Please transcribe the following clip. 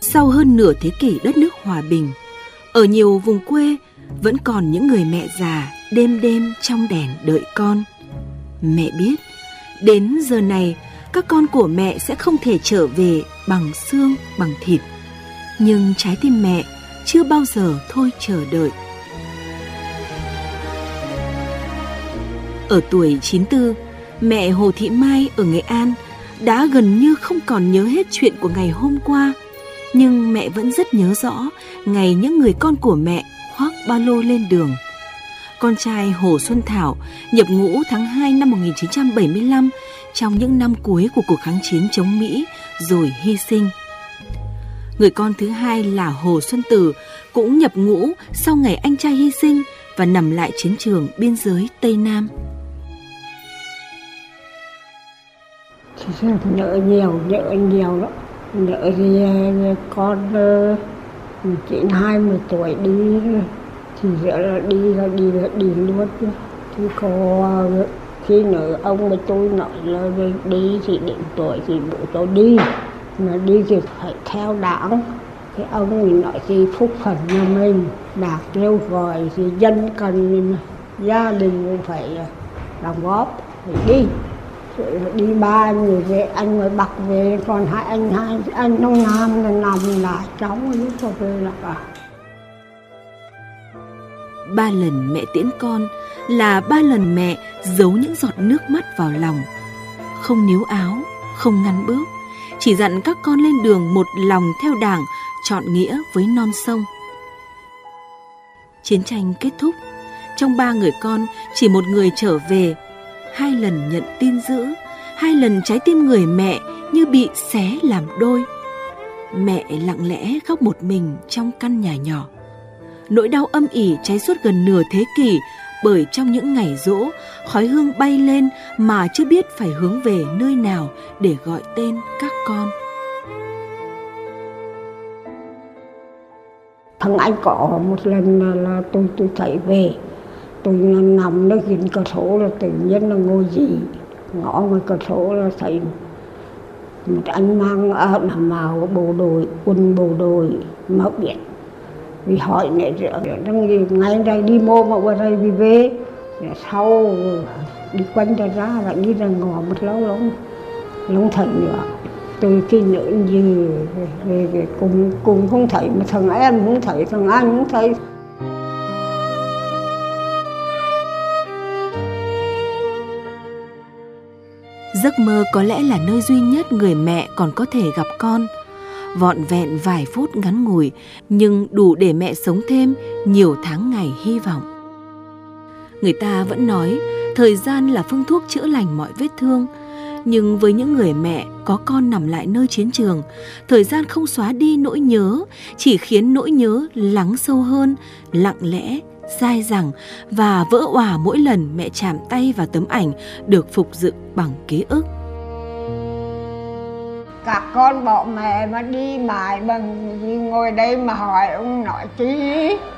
Sau hơn nửa thế kỷ đất nước hòa bình, ở nhiều vùng quê vẫn còn những người mẹ già đêm đêm trong đèn đợi con. Mẹ biết, đến giờ này các con của mẹ sẽ không thể trở về bằng xương, bằng thịt. Nhưng trái tim mẹ chưa bao giờ thôi chờ đợi. Ở tuổi 94, mẹ Hồ Thị Mai ở Nghệ An đã gần như không còn nhớ hết chuyện của ngày hôm qua. Nhưng mẹ vẫn rất nhớ rõ ngày những người con của mẹ khoác ba lô lên đường. Con trai Hồ Xuân Thảo nhập ngũ tháng 2 năm 1975 trong những năm cuối của cuộc kháng chiến chống Mỹ rồi hy sinh. Người con thứ hai là Hồ Xuân Từ cũng nhập ngũ sau ngày anh trai hy sinh và nằm lại chiến trường biên giới Tây Nam. Nợ nhiều lắm. Nợ thì con chỉ 20 tuổi đi thì giờ là đi luôn. Chứ có khi nữa ông với tôi nói là đi thì đến tuổi thì bố cháu đi, mà đi thì phải theo đảng. Thì ông mình nói thì phúc phần nhà mình, đảng kêu gọi thì dân cần, gia đình cũng phải đóng góp phải đi. Đi ba người về, anh mới Bắc về, còn hai anh trong Nam là nằm lại trong lúc cho về là cả. 3 lần mẹ tiễn con là 3 lần mẹ giấu những giọt nước mắt vào lòng. Không níu áo, không ngăn bước, chỉ dặn các con lên đường một lòng theo Đảng, trọn nghĩa với non sông. Chiến tranh kết thúc, trong 3 người con chỉ một người trở về. 2 lần nhận tin dữ, 2 lần trái tim người mẹ như bị xé làm đôi. Mẹ lặng lẽ khóc một mình trong căn nhà nhỏ. Nỗi đau âm ỉ cháy suốt gần nửa thế kỷ, bởi trong những ngày giỗ, khói hương bay lên mà chưa biết phải hướng về nơi nào để gọi tên các con. Thằng anh có một lần là tôi thấy về, tôi nằm nó gần cửa sổ là tự nhiên là ngồi dị, ngõ ngoài cửa sổ là thấy một anh mang nằm màu bộ đội, quân bộ đội màu biển. Vì hỏi này ngay đây đi mô mà qua đây vì về, sau đi quanh ra lại đi ra ngõ một lâu lắm, không thấy nữa. Từ khi nữa gì về cùng không thấy, mà thằng em không thấy, thằng anh không thấy. Giấc mơ có lẽ là nơi duy nhất người mẹ còn có thể gặp con. Vọn vẹn vài phút ngắn ngủi, nhưng đủ để mẹ sống thêm nhiều tháng ngày hy vọng. Người ta vẫn nói thời gian là phương thuốc chữa lành mọi vết thương. Nhưng với những người mẹ có con nằm lại nơi chiến trường, thời gian không xóa đi nỗi nhớ, chỉ khiến nỗi nhớ lắng sâu hơn, lặng lẽ, dai dẳng và vỡ òa mỗi lần mẹ chạm tay vào tấm ảnh được phục dựng bằng ký ức. Các con bỏ mẹ mà đi mãi bằng gì, ngồi đây mà hỏi ông nói chi.